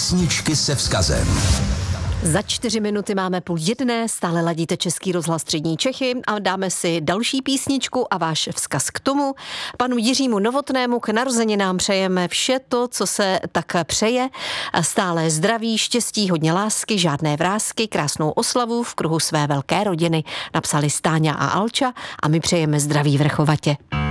Písničky se vzkazem. Za 4 minuty máme 12:30, stále ladíte Český rozhlas Střední Čechy a dáme si další písničku a váš vzkaz k tomu. Panu Jiřímu Novotnému k narozeninám přejeme vše to, co se tak přeje. Stále zdraví, štěstí, hodně lásky, žádné vrásky, krásnou oslavu v kruhu své velké rodiny. Napsali Stáňa a Alča a my přejeme zdraví vrchovatě.